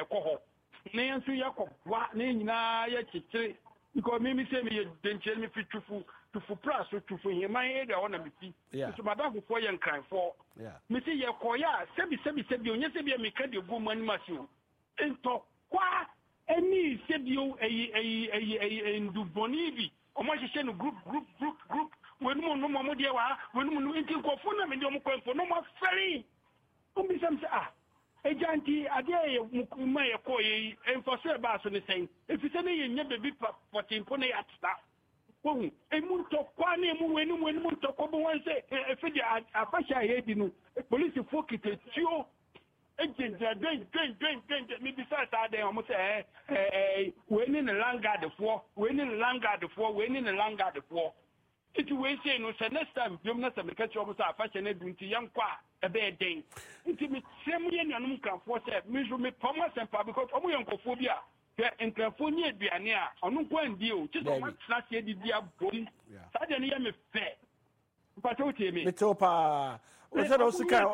koho na yanso yakobwa na nyina ya chichire because me say me denche me fi tufu praso tufu heman area ona me fi so madam for yan kan for me say ye koya sebi onye sebi me ka de go mani masio ento kwa eni sebi o nduboni bi o ma hye no group when no mo de wa when no enti ko fo na me de mo ko fo no mo feri o bi sam say ejanti ade mukuma ye ko ye enforce ba so ne sen efise ne ye nya bebi potimpo ne atsta wohu emu to kwa ne mu wenu mu to ko bo wan se efidi afasha ye di no police fokite tio ejenja den mi bi sa ta de o mo se we ni ne langard fo it we say no say next time biom na se me catch obo sa afasha ne dunti yankwa ebe den nti me semu ye nuanum kanfo se me so me pomo sempa because omo yankofo bi a nkrafo ni aduane a onu kwa ndi o ti so ma tna se didi abom sa de ne ye me fe pata o tie me metopa o se do sika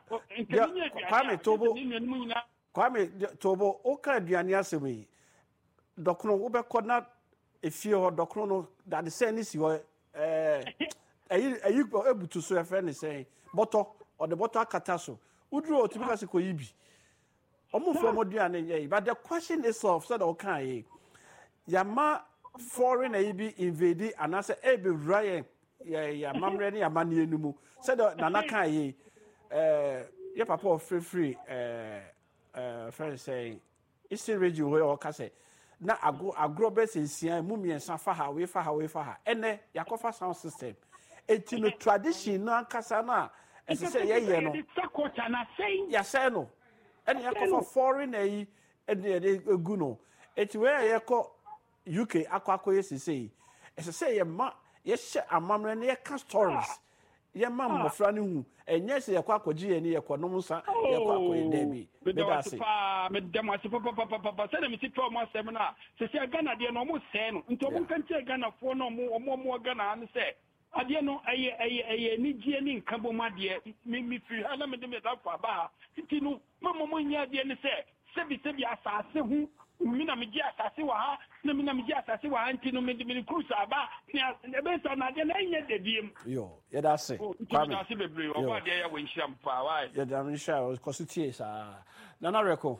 kwame tobo o ka aduane asemi dokno wo be kona efie ho dokno no that say ni si ho ayi ebutu so efe ni say boto or the bottle kataso udru otibika se koyibi omufo moduane ye but the question is of said okay yama foreign ayi invade anase ebe ryan ya mamre ni amane enumu said nana kan ye ye papa free friend say isi region we o kase na agro sensia mu miensa fa ha ene yakofa sound system etino tradition na kasa na ese say ye no ya say no ene yakofa foreign ayi ene egu no eti we yako UK akwakoye sisi ese say ye ma ye hye amamre na ye ka stories ye ma mmofra ne hu enye se yakwa akoji ye ne yekonom nsa yakwa akoye debi bedase me demasi papa se na mi tito mo asem na se Ghana de no mo se no nto mo kan che Ghana fo no mo Ghana an se ade no aye ni gie ni nkabo ma de mi firi ha na me de me da fa ba titi no mo nya de ne se sebi asase hu mi na me gi asase wa ha na mi na me gi asase wa ha nti no me de cruise aba na be so na de na nya de diem yo ye da se kwame na se bebre o ba de ya we nham pa why ye da nhia o kosutie sa nana reko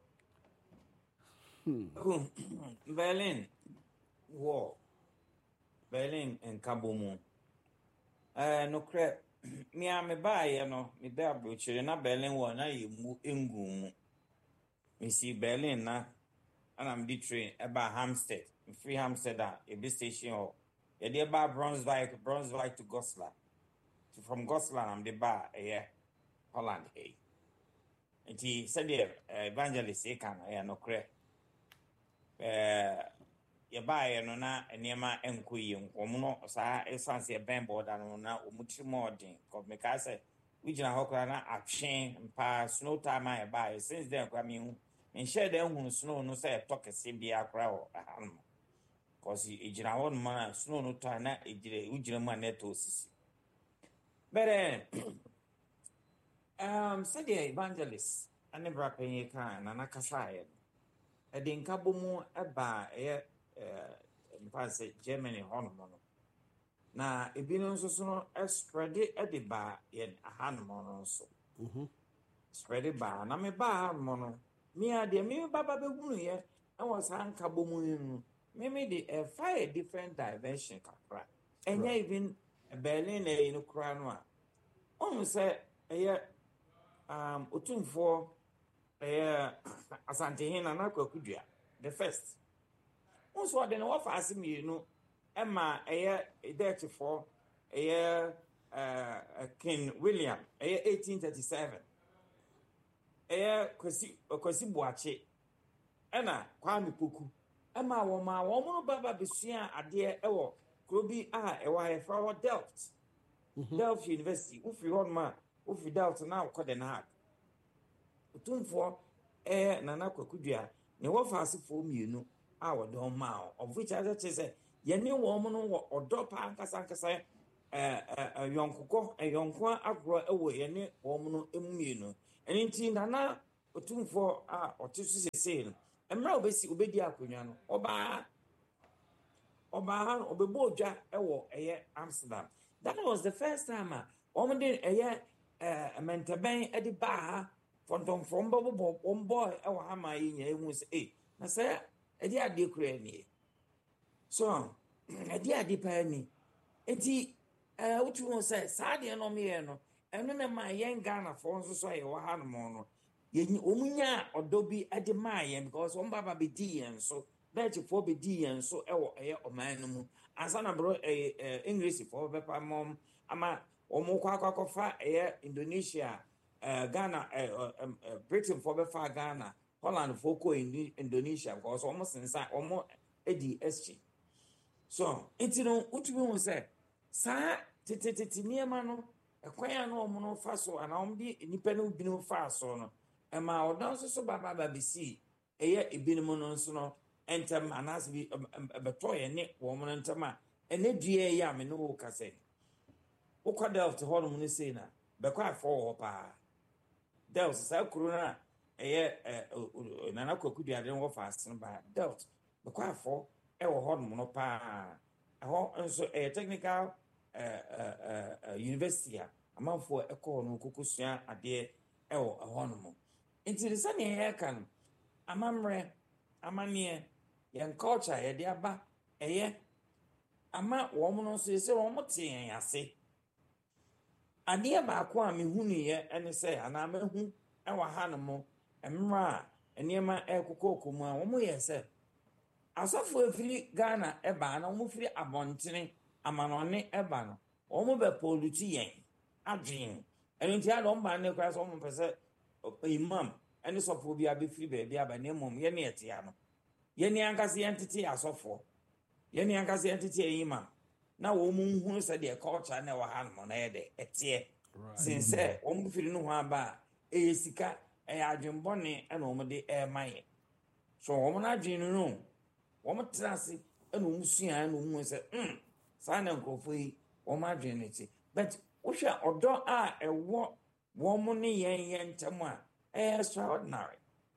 Berlin and Kabomu no crap me am buy no me da brochire na Berlin war na ye mu engum me see Berlin na and I'm the train about Hampstead free Hampstead a big station or ye dey bar Brunswick to Goslar from Goslar I'm the bar Holland hey and he said the evangelist can no crap ye buy no na enema enkoyi nkomo no sa essence ben border no na omutri modern ko me ka say we gina hokra na atwen mpa snow time I buy since then kwa me share dem hu snow no say talk se bia kra o cause e gina won man snow no time na e gina man net osisi but said the evangelist and never pay kan na kasa e de nkabomu eba say Germany honomono na ebino nso so no spread e de ba ye hanomon so spread ba na me ba mono me ade me baba behunu ye e was nkabomu nu me de fire different dimension kakra enya even Berlin e no kra no a on say otumfo asante hina na kwakudua the first unso de no wa fa asemi no ema dirty for King William 1837 kwasi buache ena Kwame Poku ema wo mo baba besua ade ewo krobi ewa efa Delft Delft University ufi hon ma ufi Delft na ko den hard utumfo nana kwakudua ne wo fa asefo mienu wo don ma of which I just say ye ne wo mo no odo pa ankasa yonkoko agro ewo ye ne wo mo no emienu eni nti nana otumfo a otisu sese no emra obesi obedi akonwa no oba obebo odwa ewo eye Amsterdam. That was the first time omde eye mentaben edi ba ha from bobo boy ewo ha ma yinya ehu se na say edi ade kura ni so edi ade pa ni enti utu say saade no me no eno na ma yen Ghana for nso so ye wa ha no no ye omunya odobi ade ma yen because baba be di yen so that for be di yen so ewo eye oman no mu asana bro English for be pa mom ama omo kwa fa eye Indonesia Ghana Britain for be fa Ghana Holland for ko Indonesia because almost inside almost edi SG so itino utumi won say sa tete niema no ekwan no omo no fa so ana omdi nipa no binu fa so no ema odon so baba bisi eye ebinu no so no entem anas bi betoye ne wo mo ntama ene due ya me no ka say ukwadel to hol mo ne say na bekwa afọ ho pa Delta sa corona eye nana kwakudu ade wo fa asen ba Delta bekwa afọ e wo ho no pa ho nso technical university amanfo ekọ no kokosua ade e wo ho no nti de sane ye kan amamre amanie yen culture ye de aba eye ama wo mo no so se wo mo te yen ase ade ba ko a me hunu ye ene se ana ma hu e wa ha no mo emra eniema ekokokomu a wo mo ye se asofo afiri Ghana eba na wo firi abontene amanone eba no wo mo be poluti yen adwen enti a do mba ne kwa so mo pese imam ene sofo bi abefiri be bia ba ne mom ye ne etia no ye ne ankase entity asofo ye ne ankase entity imam na wo mu hu se de culture na wa ha no na ye de etie since wo mo firi no ho aba sika adwenbone ena wo mo de maye so wo mo na adwen no wo mo trase ena wo musua ena wo mu se sa na nkofo yi wo ma adwen ne ti but wo hwa odo a ewo wo mo ne yen ntam a extraordinary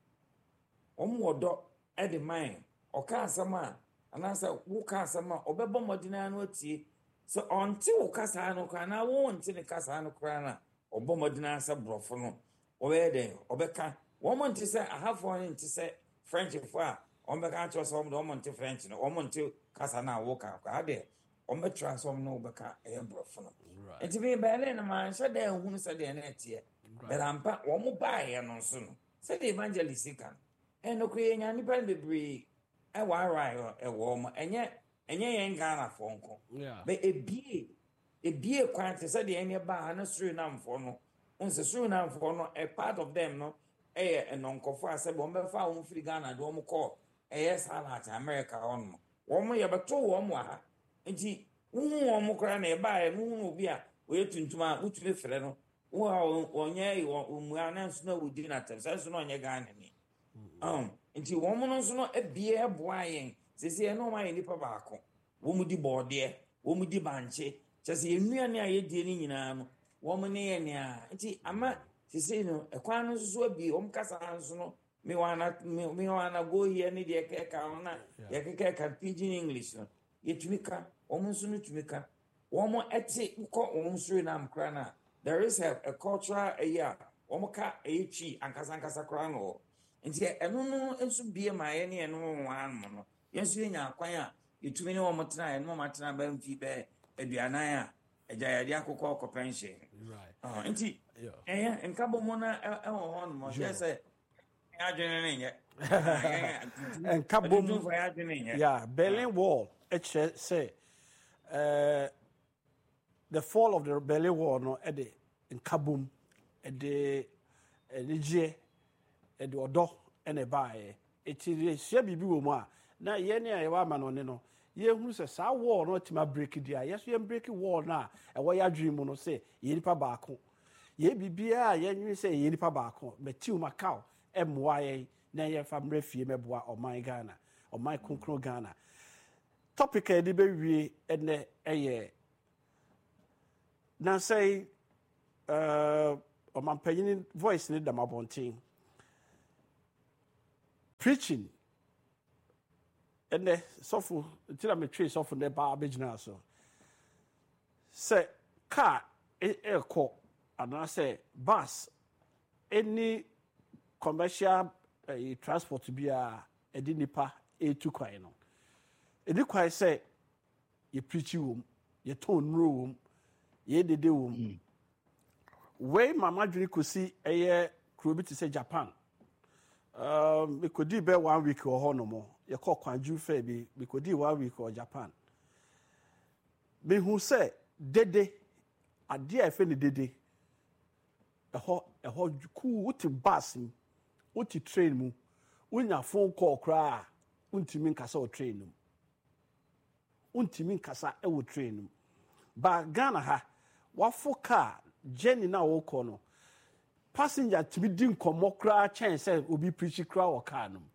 wo mo odo e de man o ka asama anasa wo ka asama obebo modina no atie so onti wo kasa no kwa na wo onti ne kasa no kwa na obo modina asa brofo no obede obeka wo mo nti se ahafo no nti se French fo a ombeka cho so mo mo nti French no mo nti kasa na wo ka kwa de ombe transform no obeka e brofo no enti be Berlin man sha de hunu se de na etie berampa wo mo bae no so no se de evangelist kan eno kwe nya nipa bebre e wa rai e wo mo enye yen Ghana fo nko be ebie kwante se de ene ba na suru na mfo no unse suru na mfo no a part of them no enonkofo ase bo mbefa wo firi Ghana do mo call salat America on wo mo ye beto wo mo ha nti wu wo mo kra na e ba mu obi a we tuntuma utule fere no wo onye mu ananso na wudi na tem senso no onye Ghana ni nti wo mo no so no ebie eboa yen sese no ma ye nipa baako wo mu di bode wo mu di banche sese enuane a ye die ni nyina no wo mo ne ye ne a nti ama sese no ekwan no so abi wo mkasa nso no me wana go here ni de keka ona ye keka pidgin English no ye tumika wo mo so no tumika wo mo eti ko wo mo so na mkra na there is a cultural area wo mo ka echi ankasa kra no nti eno no enso bie ma ye ne eno wan mo no yenso nya akwan a yetumi ne wo motena eno matena ba mfi be aduanan a agya de akokọ pension right nti nkabo mo na ewo ho no mo say adwene ne nye nkabo mo yeah Berlin Wall say the fall of the Berlin Wall no ede nkabom ede elige ede odo ene baaye etire sia bibi wo mu a na ye ne aye wa ma no ne no ye hu se sa wall no tima break dia yeso ye break wall na e wo ya dream no se ye nipa baako ye bibia ye nwi se ye nipa baako betiu Macau emwa ye na ye fa mrefie meboa oman Ghana oman konkro Ghana topic e de be wie ene eye na say oman panyin voice ni damabontin preaching and the suffer until me trace off on the bar abegyina so say car call and I say bus any commercial transport be a nipa to kwan no edi kwan say you preach you tone room ye dede wom wey mama dwene kosi eye kuro bi te say Japan me could be 1 week or honomo ye call kwanju fair bi me could 1 week or Japan me who say dede ade a fe ne dede ho cool what bus what train mu wonya phone call kra untimi nkasa o train mu untimi nkasa e wo train mu ba Ghana ha wafo car journey na wo kɔ no passenger tibi di nkomo kra chen say obi preach kra wo car no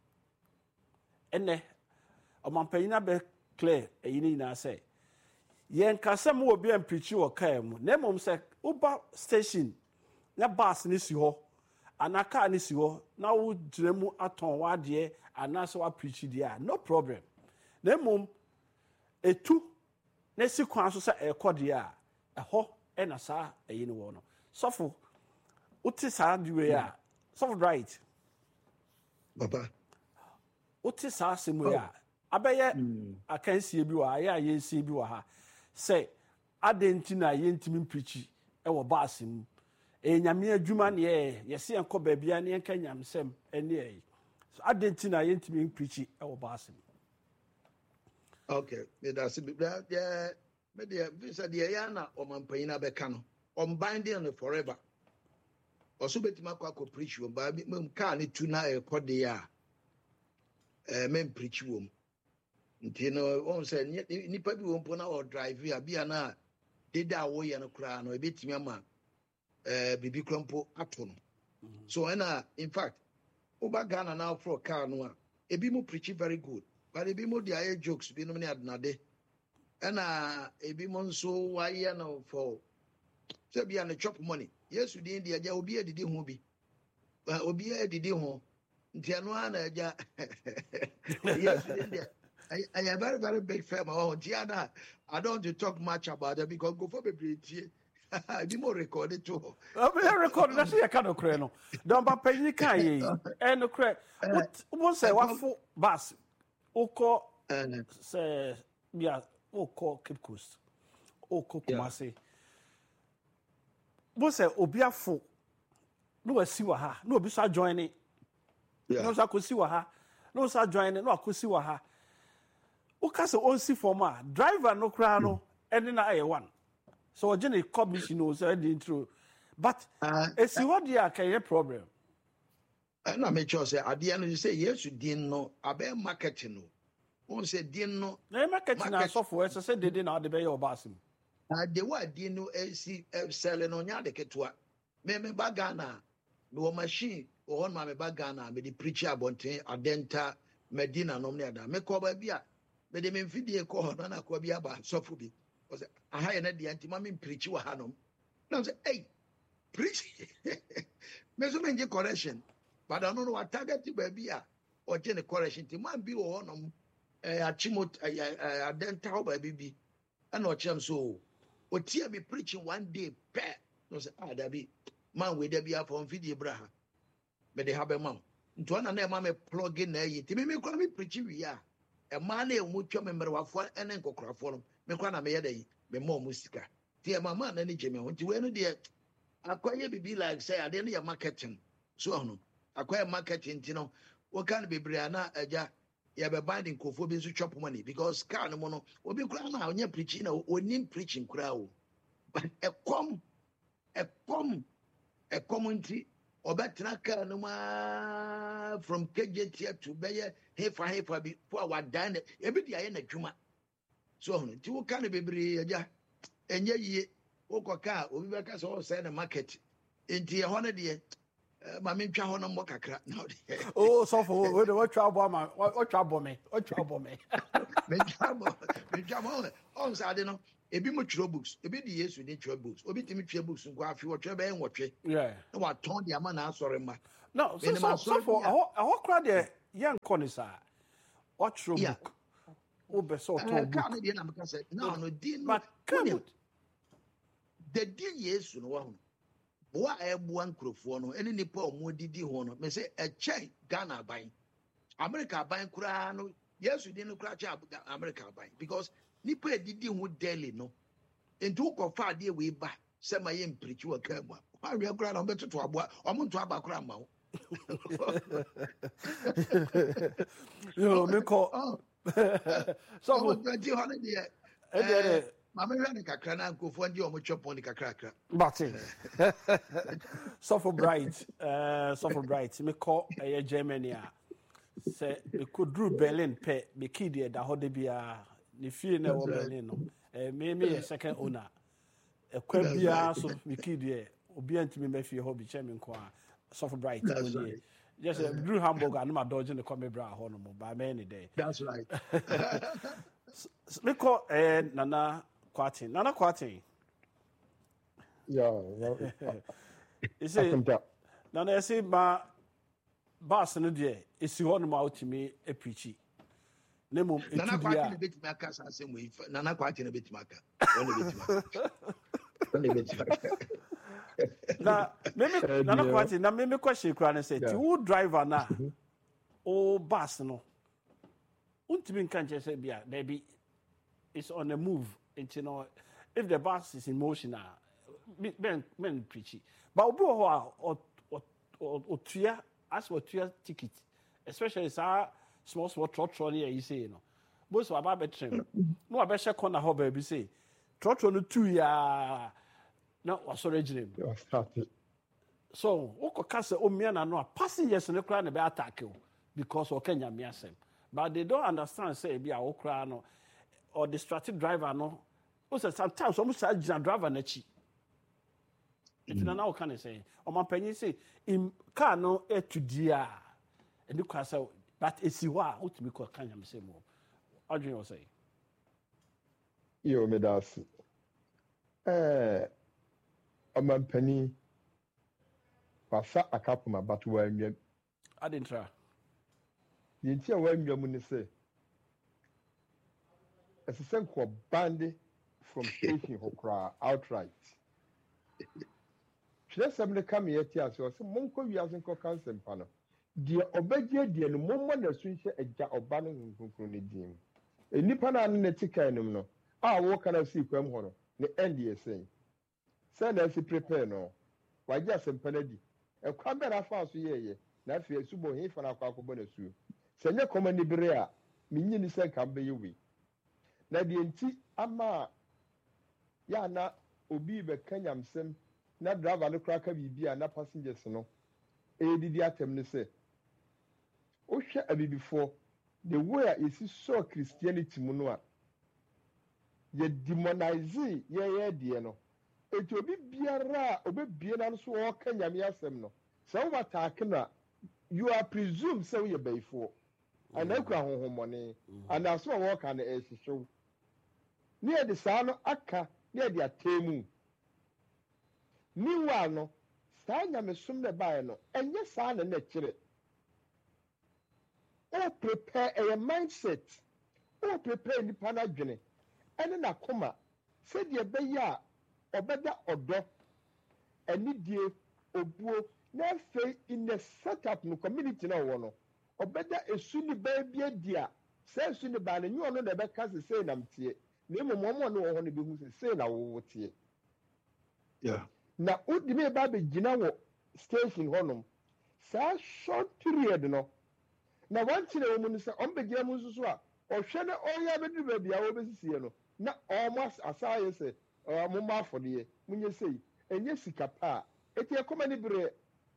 ene omampanyina be clear eyini na say yen kasa mo obi am preach wo car mu na mom say uba station na bus ni si ho ana car ni si ho na wo gyina mu aton wa de ana so wa preach dia no problem na mom etu na si kwan so say e kɔ dia ɛhɔ ɛna saa ɛyi ne wɔ no sɔfo wote saa diwe a sɔfo right baba wote saa asɛm a abɛyɛ akansie bi wɔ ha yɛ a yɛnsie bi wɔ ha sɛ adɛnti na yɛntimi mprichi ɛwɔ baase mu nyame adwuma ne yɛse yɛnkɔ baabia ne yɛnka nyamsɛm ɛne ɛyi so adɛnti na yɛntimi mprichi ɛwɔ baase mu okay that's yeah media visa de ya na omampanyina beka no on binding no forever oso betima kwa preach wo ba mem car ne tu na ekode ya mem preach wo nti no on say nipa bi wo mpo na o drive ya bia na dede awo ye no kra no ebetimi ama bibi krampo ato no so na in fact oba Ghana now for car no a ebi mo preach very good but ebi mo dia air jokes bi no ne adnade ena ebi mo nso waye no for so bia na chop money yesu din dia ja obi adidi ho bi obi adidi ho nti ano ana ja yesu din dia I am very very big fan oh Diana I don't want to talk much about that because go for be ebi mo record it too be record na say ka no kre no don ba panyi kan ye no kre wo say wafo bus ukọ say bia ukọ Cape Coast ukọ Kumasi wo say obi afo no wasi wa ha no obi so join ni no so akosi wa ha no so join ni no akosi wa ha ukase onsi form a driver no kra no ene na aye one so ogene commission no say the intro but esi what dia can problem na make sure say at the end you say yes you din no abe marketing no won say din no na marketing na software say they dey na de be your boss the word din no esi sell no nya de ketua me bagana no machine o on ma me bagana me the preacher abonten adenta medina no me ada me ko ba bia me de me mfidie ko ho na ko bia ba sofo bi o say aha na de anti ma me preach wa hanom na say hey preach me so me nge correction but I don't know what target ba bia o je ne correction ti man bi wo honom achimot adenta ho ba bi and o chem so o tia me preaching one day pe no say da bi man we da bia for mfidie braha me de have mam nto na ma me plug in na yi ti me ko me preach wi a e ma na emu twa me merwafo ene nkokrafo no me kwa na me ye da yi me mo musika ti e mama na ni je me ho ti we no de akwaye bibi like say ade no ya marketing so no akwaye marketing ti no wo kan bebre na aja ya be binding kofo bi so chop money because car no mo no obi kura na onye preaching na onim preaching kura o but e come nti obetra car no ma from KJT to beye hefa bi for our dan e bi dia ye na dwuma so no ti wo kan bebre aja enye yie okoka obi beka so say na market enti e ho ne de ma me ntwa ho no mo kakra na oh so for we do twa bo ma o twa bo me me twa bo on sa de no ebi mo twiro books ebi di Yesu ni twiro books obi timi twiro books ngo afi wo twiro be nwotwe yeah na wa ton de ama na asore ma no so for a ho kra de young conisa. Watch your Yeah. book. Obe so to Can't book. be na say no no din But come the din Yesu no wa boa ebu ankrofo no ene nipa omo didi ho no me say e chen Ghana ban America ban kura no Yesu din no kura cha America ban because nipa didi ho daily no enti ko fa de we ba se ma ye mprichi wa kamu wa wi kura na obetuto abo omo nto aba kura ma wo yo me call so for 20 holiday mama hwa ne kakra na nkofo ndi omo chopon ni kakra but so for bright me call Germany say me could drew Berlin pe me kid da ho de bia ne fie na wo Berlin no me second owner kwa bia so me kid obi antimi me fie ho bi che me nko a so for bright only just drew hamburger no ma dodge ne come bra ho no mo ba me any day. That's right. Me call Nana Kwati. Yeah. You see, Nana, I say, ma boss no dear, it's you on out to me a preachy. Nemo, Nana Kwati a bit maka same way. Nana Kwati a bit maka. Now, maybe Nana Kwati, now maybe question crown and say, to driver now, oh, boss no. Ultimate can't just say, yeah, maybe it's on the move. And you know, if the bus is in motion, men preachy. But or tria, as for tria ticket, especially small trolley, you say, you know. Most of our bedroom, no, I bet check on a hobby, be say, trolley 2 year, no, was original. So, Oko Casa, Omiana, no, passengers in the crowd about attack you because of Kenya Miasem. But they don't understand, say, be a okra no, or distracted driver no. Also, sometimes almost a driver nechi. If you know can say, or my penny say, in car no to dear, and you can say, but it's you are what we call Kanyam say more. How do you say? Yo, me das. A man penny, passa a couple of but when I didn't try. The entire when you money say, as a sense of bandy from station Hokra outright. Should somebody come here to us or some monko you hasn't got cancer panel? Dear Obedia, dear, no moment as soon as a jar of banning in dim. A nipana and a ticker no. Ah, what can I see? Come on, the NDA saying. Send us a prepare no. Why just some penalty? A camera fast ye, not fear subo he for our bonus. Senya komani brea minyi ni se kambe yewi na de enti ama ya na obi be kanyam sem na driver no kraka bibia na passengers no edidi atem ne se o hwe abibifo the way is so Christianity mu no a ye demonize ye de no eti obi biara obebie na so o kanyam yasem no se wo attack na you are presumed say we be before. And I cry home money, and I saw walk on the air show. Near the son aka, near the temu. Meanwhile, no, stand a sum the no, and yes, son and nature. Oh, prepare a mindset. Oh, prepare the panagene. And then I come, said your beya, or better or do, and need you, or bro, now say in the setup no community no one. Obeda esuni baby dia say esuni ba na nyu no da be ka se say nam tie na mo no wo ho ne be hu say na wo tie yeah na odi me ba be gina wo station honom sa short period no na wanti na wo mu no say on be gina mu nsusu a ohwe na oya be du ba bia wo be sisie no na almost asaye say mo ma afode munye sei enye sika pa etie komani bre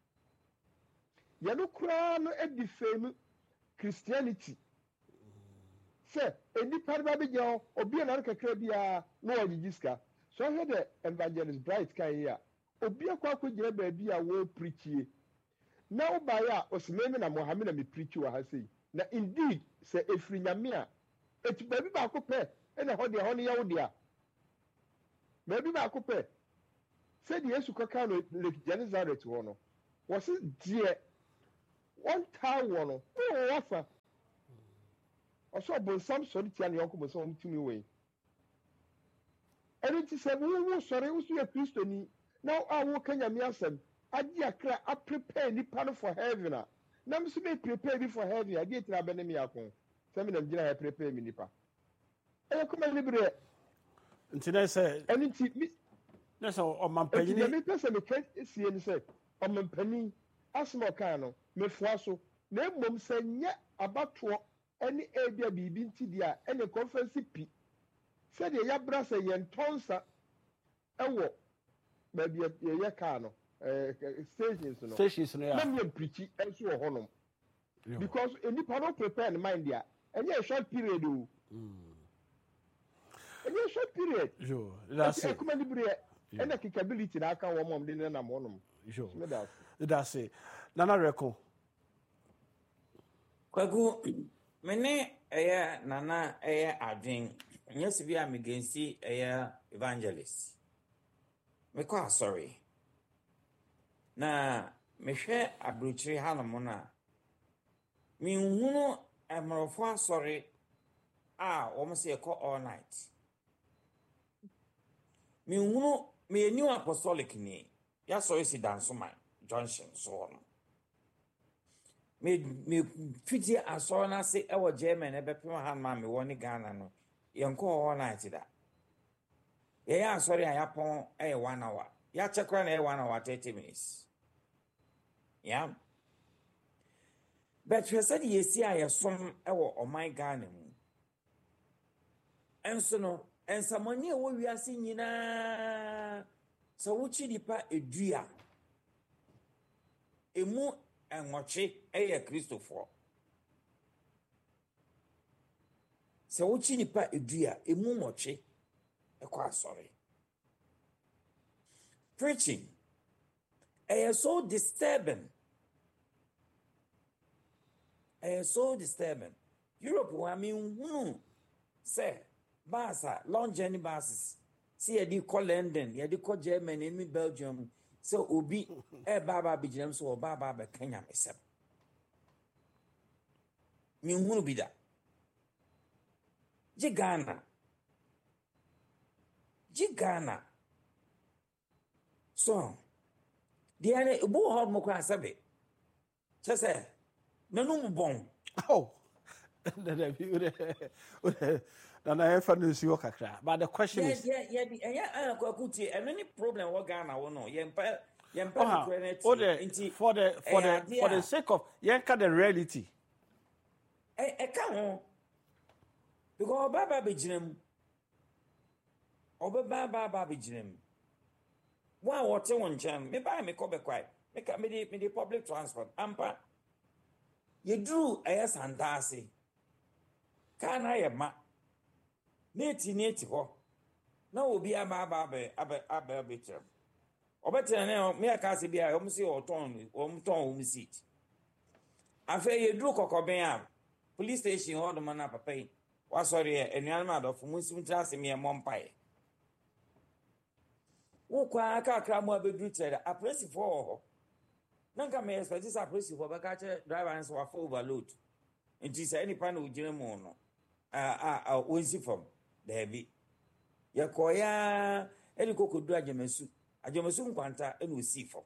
yano kura no edifame Christianity say enipa ba be gyo obi na kakra bia no ogigiska so he the evangelist bright kan here obi akwa gire ba bia wo preachie na obaya osimeme na Mohammed na me preach wa ha sei na indeed say efri nyame a eti ba bi ba ko pe na ho de ho ne yawo dia ba bi ba ko pe say the Yesu kaka no Lake Gennesaret ho no was it dear one time one no wasa also bonsam sorry tia ne yonko bonsam mutumi we eni ti se wo sorry wo so ya kristoni now awo kanya mi asem agi akra a prepare ni pan for heaven a nam so be prepare me for heaven agi tira bene mi akon se me nam gina ya prepare mi nipa e kuma libre ntina se eni ti mi na so o mampani ni me pese me kan sie ni se o mampani asmo kan no me foa so na mmom se nye abato eni ebia bibi nti dia eni conference pi se de ya bra se ye ntonsa ewo ba bia ye ka no stations no ya na me preach enso ho honom because eni pa no prepare in mind dia eni a short period o eni a short period jo that's it kuma libre eni capability na aka wo mom de na mo honom jo that's it nana reko kwagu mene nana adwen nyesi bi amigensi evangelist me kwa sorry na mehwe abrochiri hanom na mi hunu emrofo asori wo se ko all night mi hunu me new apostolic ni ya so si danso man junction so no me fiti asoro na se e wo German e be pem han ma me woni Ghana no yenko all night da ya asori ya pon 1 hour ya chekwa na 1 hour 30 minutes yeah but you said yesi a yesom e wo oman Ghana mu enso no ensamoni e wo wiase nyina so wuchi dipa edua emu enwoche eye Christopher so wuchi nipa edua emu nwoche ekwa sorry preaching so disturbing Europe wa mi hunu say basa long journey buses see ye di call London ye di call Germany in Belgium so obi baba bijam so baba be Kenya mesem mi hunu bida Ghana so the ane bo hod mo kwa sabe chese nanu mbon na efa no si okakra but the question is kwakuti any problem wo Ghana wo no yempa for the sake of yenka the reality ka ho because baba bejinem wa wote won jam me ba me ko be kwai me di public transport ampa ye drew sandase kana ye ma neti ho na obi aba betrem obetena ne me aka se bia o msi o ton seat afa ye drew kokoben a police station ho do na papa yi wa sorry enuan ma do fu musim trase me mompai wo kwa aka akra mo abedru tere apresi for nanka me expect this apresi for baka che driver and so for overload nti say any pan ojire mo no onsi from there be ya koya elikoko du ajemesu nkwanta eno osi for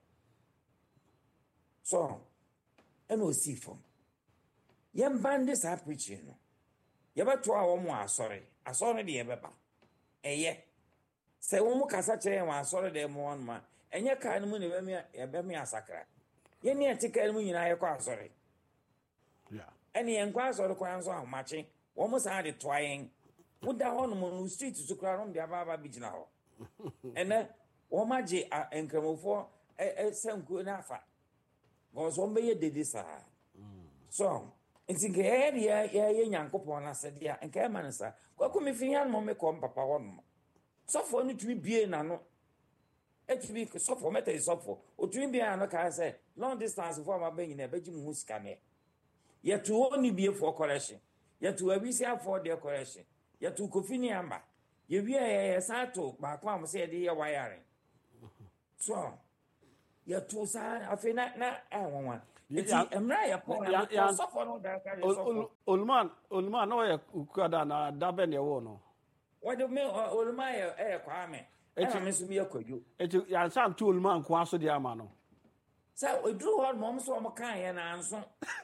so eno osi for yem bande sa preaching no yebeto a wo mo asore de yebeba eye se wo mu kasa kire wa asore de mo on ma enye ka no mu ne be mi asakra ye ne etika mu nyina ye kwa asore yeah eni enkwa asore kwa nso ahmachi wo mu sa de toyen wuda ho no street su kra rom de aba bigina ho ene wo maji enkramofo senku na afa go so mbe ye dede sa so nti nke ye nyankopon na se dia nke e mansa kwa ko me fian mo me ko papa ho no so for no tumi bie na no etumi so for meta so for o tumi bie na ka say long distance for ma ben na beji mu sika ne ye to oni bie for correction ye to awisi for the correction ye to kofini amba ye wie ye sato ba kwa mo say de ye wiring so ye to sa afina na won Iti emra ya po na ko sofo no da ka sofo. Olman no ye ukada na dabe ne wo no. What do me Olman e Kwame. Eti me so me akwadwo. Eti ya sam tu Olman ko aso de ama no. Sa odru ho mom so mo kan ye na anso.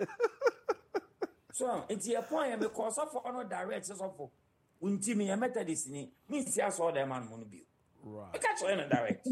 So iti ya po ya me ko sofo no direct sofo. Unti me ya Methodist ni. Me si aso de man mo no bi. Right. I catch you direct.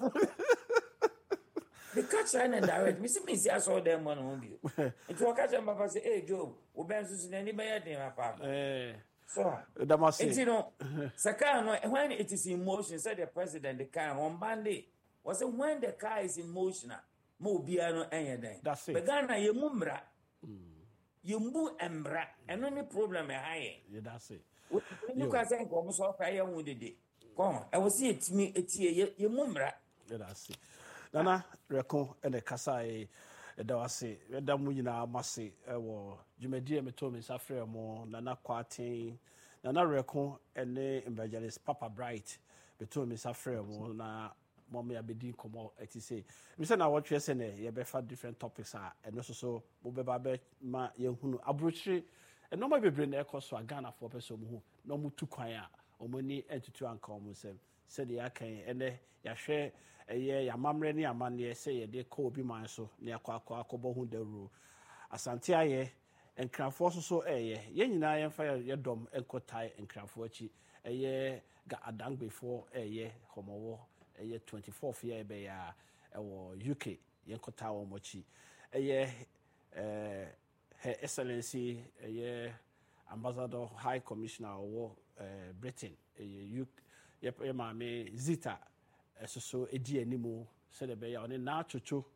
The catch and direct. Me see I saw them one on you. It will catch them papa say, hey Joe, we been to any by my papa. So that must say, you know, Sakano, when it is in motion, said the president, the car on Monday. Was it when the car is in motion? Mo biano any day. That's it. Begana ye mumbra. You move embra, and only problem high. Yeah, that's it. You can say, come so fire with the day. Come, I will see it me, it's ye mumbra. Yeah, that's it. Nana reko ene kasa da wase da mu nyina mase wo dwumadi emeto me safre mo nana kwaten nana reko ene evangelist Papa Bright beto me safre mo na mom ya bedi komo eti say me say na what we say ne ye be fa different topics eno so mo be ba be ma ye hunu abrochire eno ma bebre na ekoso Ghana for person mu hu no mu tu kwan a omoni entutu anka omsem said the akan ene ya hwe eye ya mamre ne amane say ye de ko obi man so ne akwa hu daru asante aye enkrafo so eye ye nyina ye fa ye dom enkotai enkrafo achi eye ga adangbefo eye homowo eye 24th year be ya ewo UK ye nkota wo mochi eye Her Excellency eye Ambassador High Commissioner wo Britain eye ye maame Zita so edi animu se de be ya one na chocho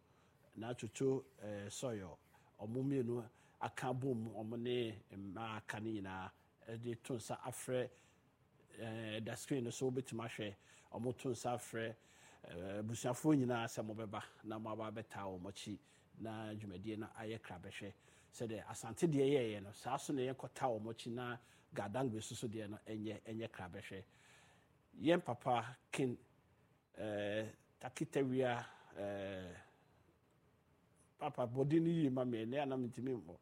soyo omumienu aka bom omne ma aka ni na de tonsa afre da screen so betima hwe omotonsa afre busuafo nyina se mobeba na maba beta o mochi na dwumadie na aye krabehwe se de asante de ye no saa so na ye kota o mochi na gadangbe susu de no enye krabehwe yen papa kin takitewia papa body ni yi mame ne anam ntimi mo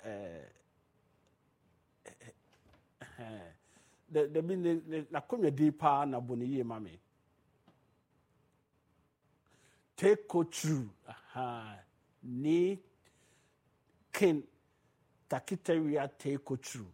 the bin na komya di pa na boni yi mame take go through ni kin takitewia take go through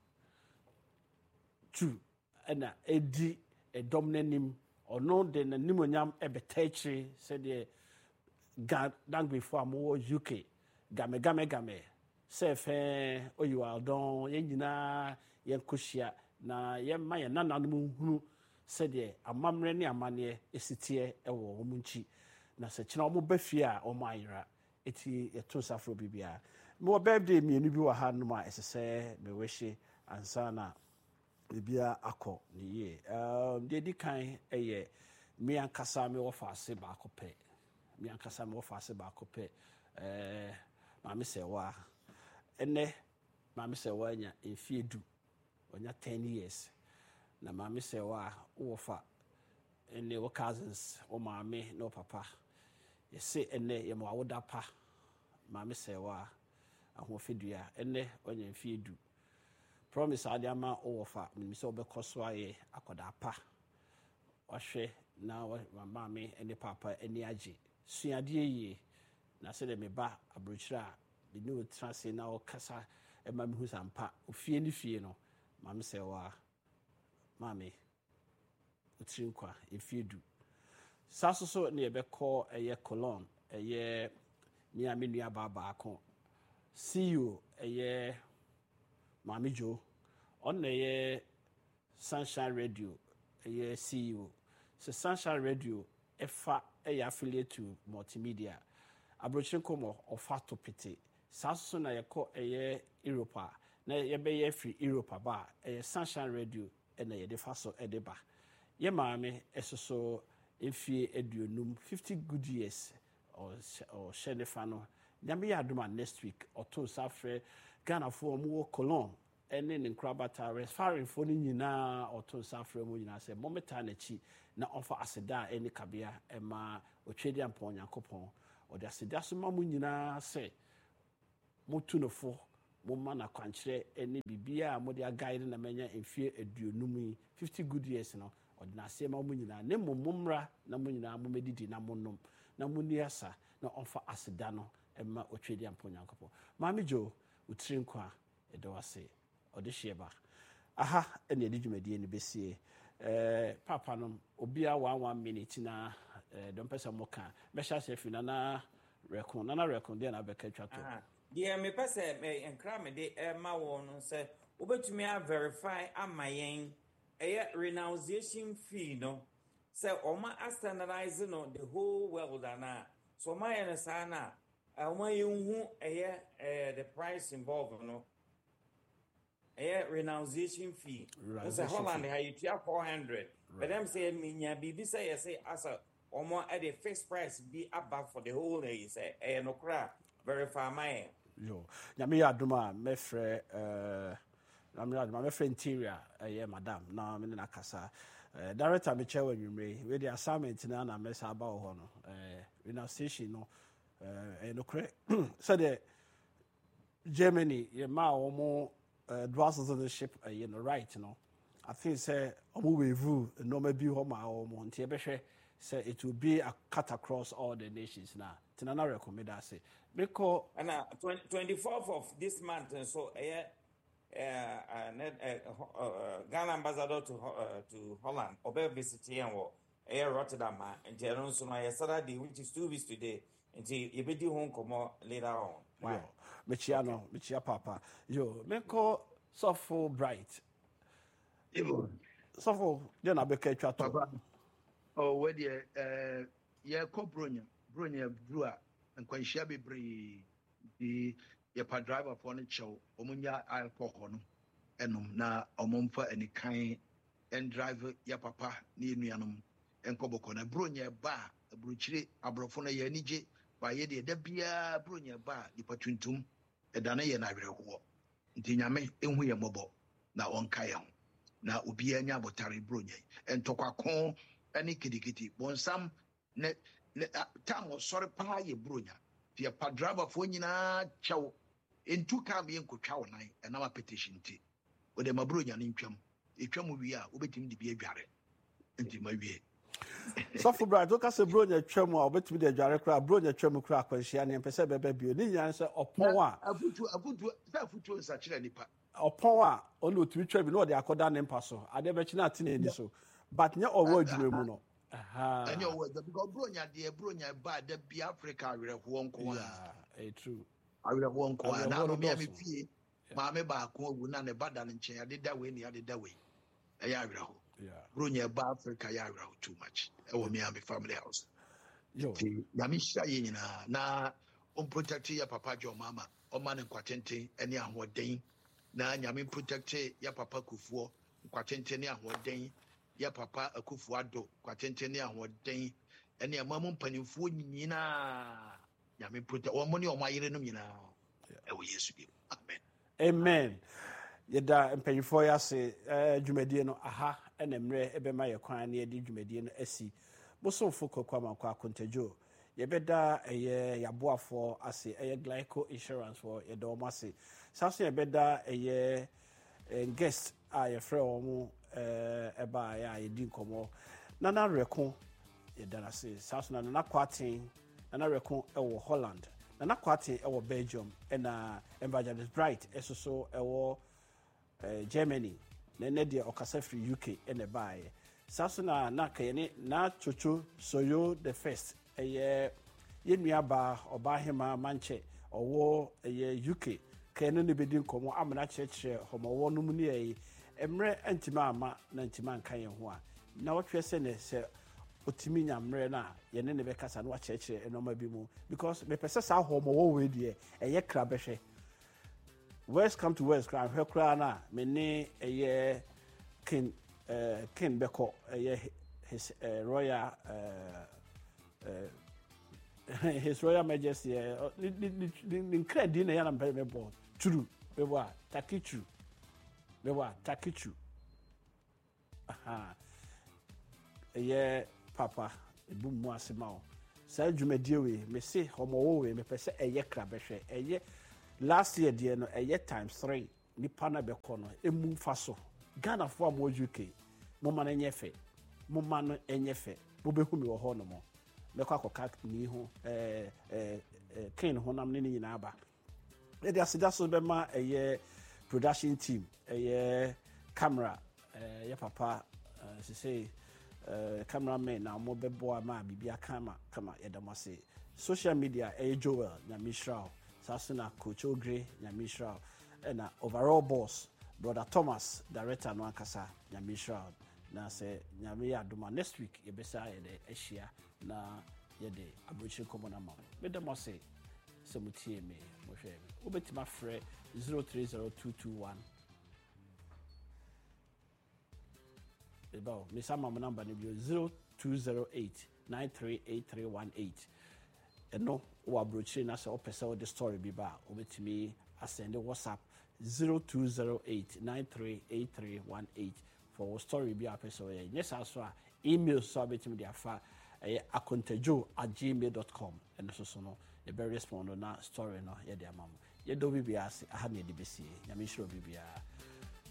ana edi edom nanim ono de na nimonyam ebetachiri said the gang before mo UK game se oyualdon ye nyina ye koshia na ye ma ye nananum hunu said the amamre ne amane esitie ewo omunchi na se kina omo bafie a omo ayira eti eto safro bibia mo birthday mienu bi wa hanum a esese me wehye ansana bibia akọ niye de di kan eye mi ankasa me ofa ase ba akọpe maame sewa ene maame sewa nya enfiedu onya 10 years na maame sewa ofa ene wo cousins o maame no papa yese ene ye mo awoda pa maame sewa ahofedua ene onya enfiedu promise adiama ofa mi se obekoso aye akoda pa wahwe na maame ene papa ene age suade ye na se de me ba abrochira de no transe na o kasa e ma me hu sampa ofie ni fie no maame se wa maame utrinkwa efiedu sasoso ne ebekọ eye colon eye mi amenua baba akọ CEO eye maame jo on eye Sunshine Radio eye CEO so Sunshine Radio efa eye affiliate to multimedia abrochirikomo ofa to pete saso na yeko eye Europa na ye free Europa ba eye Sunshine Radio na ye defa so edeba ye maame esoso efie eduonum 50 good years or shenefa no nyame ya adoma next week oto safre Ghana for mo Cologne ene ne nkrabata referring for ni nyina oto safre mo nyina se mometa na chi na onfa aseda ene kabea ema otwedi ampon yankopon ode aseda so ma mo nyina se motu no fo mo ma na kwankyere ene bibia mo de guide na menya enfie aduonum yi 50 good years no odina se ma mo nyina ne momumra na mo nyina mo medidi na mo nom na mo niasa na onfa aseda no emma otwedi ampo nyankopɔ maami jo utiri nkwa edo wase ode hye aha ene edi dwumadie ne besie papa no obia 1 minute na don pesa mo ka be sha se fina na record dey na be ka twa to deɛ mepɛ sɛ nkra me de ma wɔ no sɛ wobɛtumi a verify ama yɛn ɛyɛ renunciation fee no sɛ ɔma standardize no the whole world ana so ɔma yɛ no saa na ɔma yɛnhu ɛyɛ the price involved no ɛyɛ renunciation fee sɛ Holland ha yɛtua 400 but them say minya bibi sɛ yɛsɛ asa ɔma at the fixed price be above for the whole day sɛ ɛyɛ no kra verify my yo nyame ya adoma mefre mefre interior madam na me na kasa director me chewa nwumre we the assignment na mesa aba ho no renunciation no no kre so the Germany ye ma omo dual citizenship no right no I think say omo wevu no ma bi ho ma omo ntie behwe say it will be a cut across all the nations na tinana recommend us because and 24th of this month so Ghana ambassador to Holland obe visit here Rotterdam and Jeron so my Saturday which is 2 weeks today until you be home come later on wow mechia papa yo meko sofo bright sofo dey na be ka twa to oh where the yeah ko bronya brua nkwanhia bebre di ye pa driver for no chew omunya alcohol no enom na omomfa anikan en drive ya papa ni enuanom enkoboko na bronya ba abruchire abrofo no ye anije ba ye de da bia bronya ba di patuntum eda na ye na awerehwo nti nyame enhu ye mobo na onka ye ho na obi anya botare bronya entokwa ani kidikiti bonsam ne tamo sorry pa ye bronya pia pa driver fo nyina chaw entu ka me nkotwa wo nan na ma petition ti o de ma bronya ne ntwam etwam wi a obetimi de bi adware enti ma wie sofo bright o ka se bronya twam a obetimi de adware kra bronya twam kra akwanhia ne mpese bebe bio ni nyan se opon a afutu nsakira nipa opon a ono otimi twam no de akoda ne mpa so ade be chi na ati na eni so but nya owo adwuma mu no aha anya owo because bronya ba da bi Africa awerehwo nko true awerehwo nko na no me fie ma me ba ko ogu na ne bada ne nchen ade da we ni ade da we eya awerehwo bronya ba Africa ya awerehwo too much e wo me am family house yo na mi sha ye nyina na on protect ya papa jo mama o ma ne kwatenten ene ahoden na nyame protect ya papa kufuo kwatenten ne ahoden ya papa akufu ado kwatenten ne ahoden ene amamu mpanimfuo nyina nyame protect o mo ne o mayire no nyina e wo Yesu bi amen yeda mpanimfuo ya se dwumadie no aha ene mre ebema ye kwan ne yedi dwumadie no asi bosofo kokwa kwa kontajo yebeda eye yaboafo ase eye glyco insurance for yedom ase saso yebeda eye guest a ye frɛ omo eba ya yedi nkomo nana reko yedana se saso nana kwaten nana reko ewo Holland nana kwaten ewo Belgium na Evangelist Bright esoso ewo Germany na de okasa free UK ene baaye saso na kayene na chocho soyo the first eye yenuaba obahema manche owo eye UK kayene ne bedi nkomo amana kyerɛkyerɛ homowo no mu ne eye emre antima ama na antima nkan ye ho a na wotwe se ne se otimi nyamre na ye ne ne bekasa na wakyerɛkyerɛ enoma bi mu because me pese sa homowo we die eye kra behwe West come to West Crown Hekra na me ne eye King Beko his royal his royal majesty the credit na yana mpɛ bo true be wa takichu aha eye papa ebu mu asema o sa dwumadie we me se homowo we me pɛ sɛ eye kra behwe eye last year deɛ no ɛyɛ times 3 nipa na bɛkɔ no emu fa so Ghana fo am UK moma no nyɛ fɛ moma no nyɛ fɛ bobehu mi wɔ hɔ no mo mɛkɔ akɔka ni ho kin ho nam ne nyinaa ba ɛde aseda so bɛma ɛyɛ production team ɛyɛ camera ɛyɛ papa say cameraman na mo bɛboa ma bibia kama yɛda mo ase social media ɛyɛ Joel Nyamishra Sasuna Coach Ogre Nyamishra and overall boss brother Thomas director no ankasa Nyamishra na say nyame ya duma next week yebesa yede ehia na yede abrochi common amount me dem say semutie me mo hwe me obetima frɛ 030221 eba me sama mo number ne bio 0208938318 eno wo abrochi na say opese wo the story bi ba obetimi asend WhatsApp 0208938318 for story bi apeso ye yes aso email so abetimi dia fa akontajo@gmail.com and so no e be respond na story no ye dia mamu ye do bibia ase aha na de besie nyame hiro bibia